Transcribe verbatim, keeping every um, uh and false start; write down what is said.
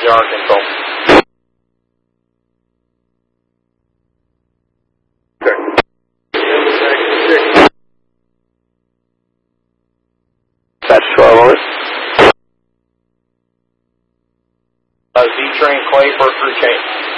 yard control. Okay. That's twelve over. Uh, Z-Train Clay for crew change.